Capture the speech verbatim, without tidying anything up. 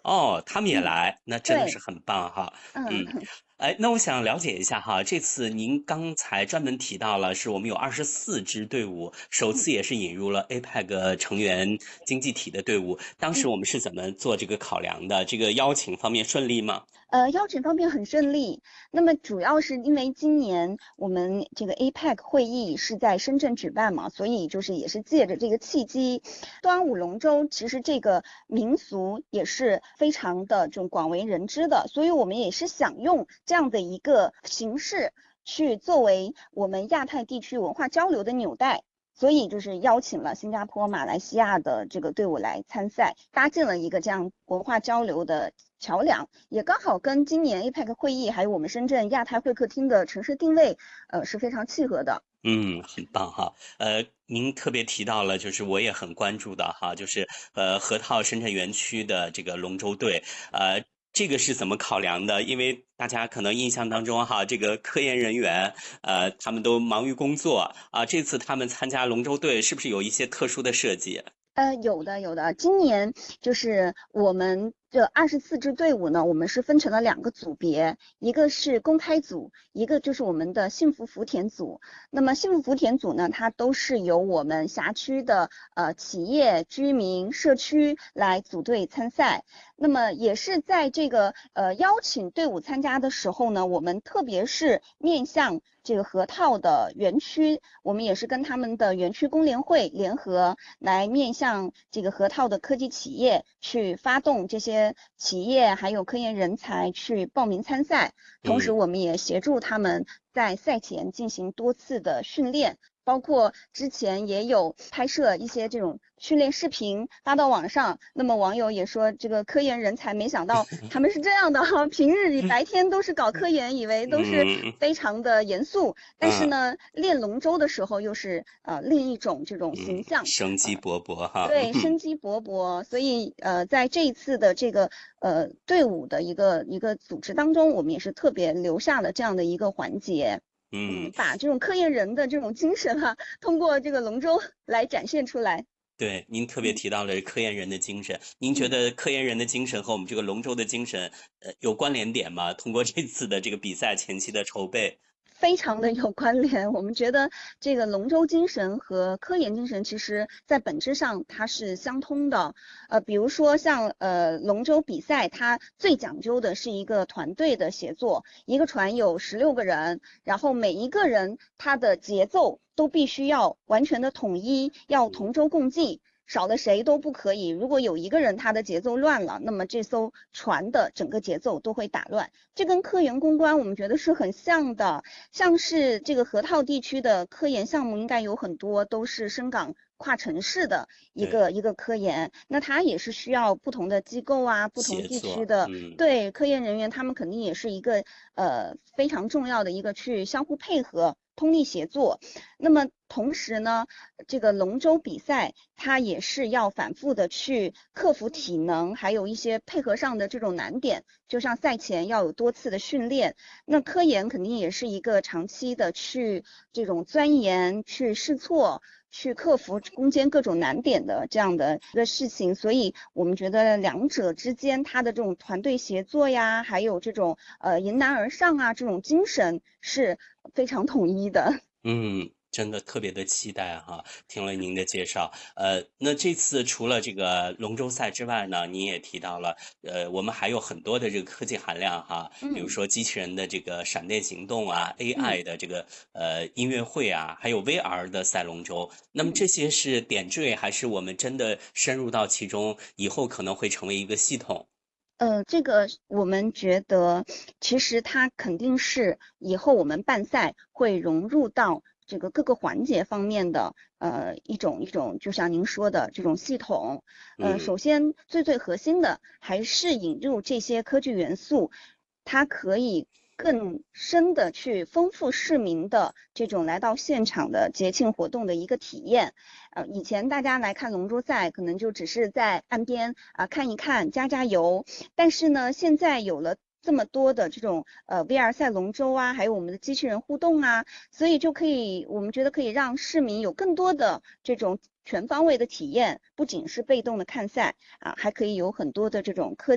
哦，他们也嗯， 来，那真的是对， 很棒哈。嗯， 嗯。 哎，那我想了解一下哈，这次您刚才专门提到了，是我们有二十四支队伍，首嗯次也是引入了 A P E C 成员经济体的队伍，当时嗯。 我们是怎么做这个考量的？这个邀请方面顺利吗？ 呃，邀请方面很顺利。那么主要是因为今年我们这个 A P E C 会议是在深圳举办嘛，所以就是也是借着这个契机，端午龙舟其实这个民俗也是非常的这种广为人知的，所以我们也是想用这样的一个形式去作为我们亚太地区文化交流的纽带。所以就是邀请了新加坡、马来西亚的这个队伍来参赛，搭建了一个这样文化交流的桥梁，也刚好跟今年 A P E C 会议还有我们深圳亚太会客厅的城市定位，呃，是非常契合的。 嗯，很棒哈。呃，您特别提到了，就是我也很关注的哈，就是呃河套深圳园区的这个龙舟队，呃，这个是怎么考量的？因为大家可能印象当中哈，这个科研人员，呃，他们都忙于工作啊，这次他们参加龙舟队，是不是有一些特殊的设计？ 呃，有的有的，今年就是我们这二十四支队伍呢，我们是分成了两个组别，一个是公开组，一个就是我们的幸福福田组。那么幸福福田组呢，它都是由我们辖区的呃企业、居民、社区来组队参赛。那么也是在这个呃邀请队伍参加的时候呢，我们特别是面向这个河套的园区，我们也是跟他们的园区工联会联合来面向这个河套的科技企业去发动这些企业还有科研人才去报名参赛，同时嗯。 我们也协助他们在赛前进行多次的训练。包括之前也有拍摄一些这种训练视频发到网上，那么网友也说这个科研人才没想到他们是这样的哈，平日里白天都是搞科研，以为都是嗯非常的严肃，但是嗯呢练龙舟的时候又是呃另一种这种形嗯， 象， 生机呃勃勃哈。 对， 嗯生机勃勃，所以呃，在这一次的这个呃队伍的一个一个组织当中，我们也是特别留下了这样的一个环节， 嗯。 嗯，把这种科研人的这种精神哈、通过这个龙舟来展现出来。 对，您特别嗯提到了科研人的精神，您觉嗯。 得科研人的精神和我们这个龙舟的精神，呃，有关联点吗？通过这次的这个比赛前期的筹备。 非常的有关联。我们觉得这个龙舟精神和科研精神，其实在本质上它是相通的。呃，比如说像呃龙舟比赛，它最讲究的是一个团队的协作，一个船有十六个人，然后每一个人他的节奏都必须要完全的统一，要同舟共济。少了谁都不可以。如果有一个人他的节奏乱了，那么这艘船的整个节奏都会打乱。这跟科研攻关我们觉得是很像的。像是这个河套地区的科研项目，应该有很多都是深港跨城市的一对， 个一个科研，那它也是需要不同的机构啊，不同地区协作。 的嗯。 对科研人员，他们肯定也是一个呃非常重要的一个去相互配合。通力协作，那么同时呢，这个龙舟比赛它也是要反复的去克服体能，还有一些配合上的这种难点，就像赛前要有多次的训练，那科研肯定也是一个长期的去这种钻研、去试错、去克服攻坚各种难点的这样的一个事情，所以我们觉得两者之间它的这种团队协作呀，还有这种呃迎难而上啊这种精神是非常统一的。 嗯，真的特别的期待哈，听了您的介绍。呃，那这次除了这个龙舟赛之外呢，您也提到了，呃，我们还有很多的这个科技含量哈，比如嗯说机器人的这个闪电行动啊嗯 ，A I 的这个呃音乐会啊，还有 V R 的赛龙舟。那么嗯。 这些是点缀，还是我们真的深入到其中，以后可能会成为一个系统？ 呃，这个我们觉得，其实它肯定是以后我们办赛会融入到这个各个环节方面的，呃，一种一种，就像您说的这种系统。呃， 嗯。 首先最最核心的还是引入这些科技元素，它可以更深的去丰富市民的这种来到现场的节庆活动的一个体验。呃，以前大家来看龙舟赛，可能就只是在岸边啊、呃看一看、加加油。但是呢，现在有了这么多的这种呃 V R 赛龙舟啊，还有我们的机器人互动啊，所以就可以，我们觉得可以让市民有更多的这种全方位的体验，不仅是被动的看赛啊，还可以有很多的这种科